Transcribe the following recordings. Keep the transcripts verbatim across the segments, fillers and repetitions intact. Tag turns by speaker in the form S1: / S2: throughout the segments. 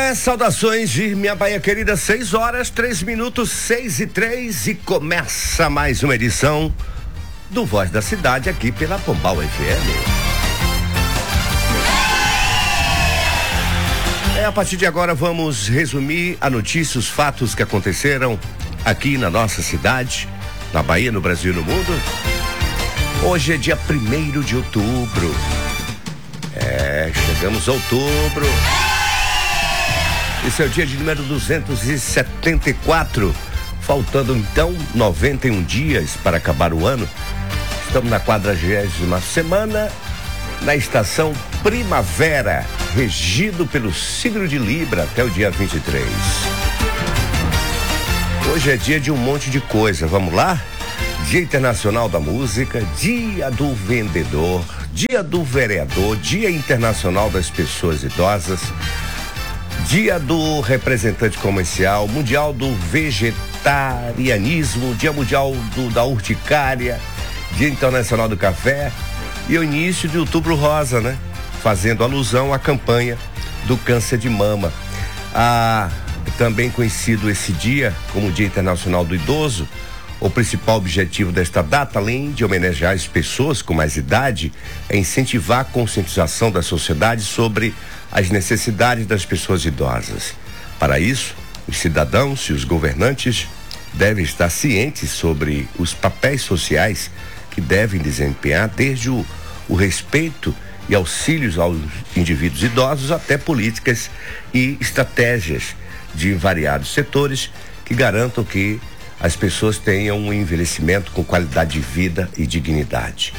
S1: É, saudações de minha Bahia querida, seis horas, três minutos, seis e três, e começa mais uma edição do Voz da Cidade aqui pela Pombal F M. É, a partir de agora vamos resumir a notícia, os fatos que aconteceram aqui na nossa cidade, na Bahia, no Brasil e no mundo. Hoje é dia primeiro de outubro. É, chegamos a outubro. Esse é o dia de número duzentos e setenta e quatro. Faltando então noventa e um dias para acabar o ano. Estamos na quadragésima semana, na estação primavera, regido pelo signo de Libra até o dia vinte e três. Hoje é dia de um monte de coisa, vamos lá? Dia Internacional da Música, Dia do Vendedor, Dia do Vereador, Dia Internacional das Pessoas Idosas, Dia do Representante Comercial, Mundial do Vegetarianismo, Dia Mundial do, da Urticária, Dia Internacional do Café e o início de Outubro Rosa, né? Fazendo alusão à campanha do câncer de mama. Ah, também conhecido esse dia como Dia Internacional do Idoso. O principal objetivo desta data, além de homenagear as pessoas com mais idade, é incentivar a conscientização da sociedade sobre as necessidades das pessoas idosas. Para isso, os cidadãos e os governantes devem estar cientes sobre os papéis sociais que devem desempenhar, desde o, o respeito e auxílios aos indivíduos idosos até políticas e estratégias de variados setores que garantam que as pessoas tenham um envelhecimento com qualidade de vida e dignidade.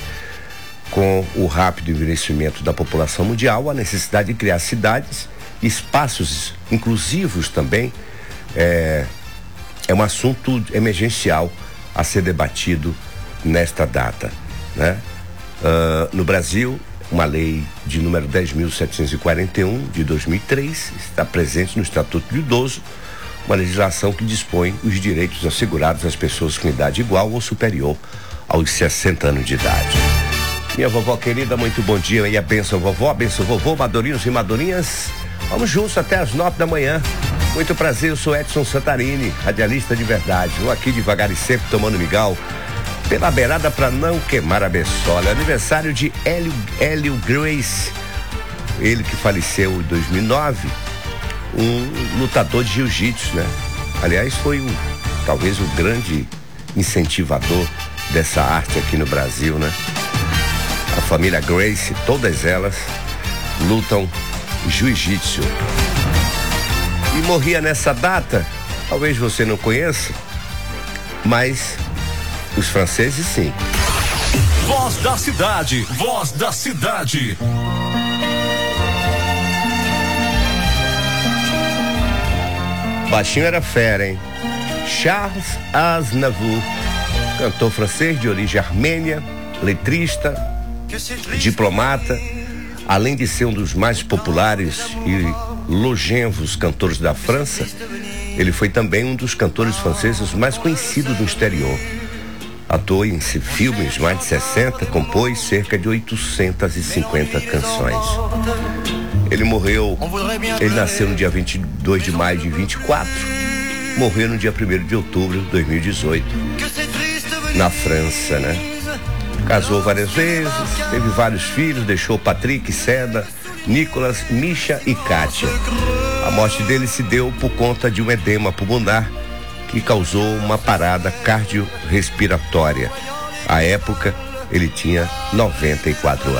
S1: Com o rápido envelhecimento da população mundial, a necessidade de criar cidades e espaços inclusivos também é, é um assunto emergencial a ser debatido nesta data, né? Uh, no Brasil, uma lei de número dez mil setecentos e quarenta e um de dois mil e três está presente no Estatuto do Idoso, uma legislação que dispõe os direitos assegurados às pessoas com idade igual ou superior aos sessenta anos de idade. Minha vovó querida, muito bom dia, e a benção vovó, a benção vovô, madurinhos e madurinhas. Vamos juntos até as nove da manhã. Muito prazer, eu sou Edson Santarini, radialista de verdade. Vou aqui devagar e sempre tomando migal pela beirada para não queimar a bessola. Aniversário de Hélio, Hélio Gracie, ele que faleceu em dois mil e nove, um lutador de jiu-jitsu, né? Aliás, foi o, talvez o grande incentivador dessa arte aqui no Brasil, né? A família Gracie, todas elas lutam jiu-jitsu. E morria nessa data, talvez você não conheça, mas os franceses sim.
S2: Voz da Cidade, Voz da Cidade.
S1: Baixinho era fera, hein? Charles Aznavour, cantor francês de origem armênia, letrista, diplomata, além de ser um dos mais populares e longevos cantores da França, ele foi também um dos cantores franceses mais conhecidos do exterior. Atuou em filmes mais de sessenta, compôs cerca de oitocentas e cinquenta canções. Ele morreu, ele nasceu no dia vinte e dois de maio de vinte e quatro, morreu no dia primeiro de outubro de dois mil e dezoito, na França, né? Casou várias vezes, teve vários filhos, deixou Patrick, Seda, Nicolas, Misha e Kátia. A morte dele se deu por conta de um edema pulmonar que causou uma parada cardiorrespiratória. À época, ele tinha noventa e quatro anos.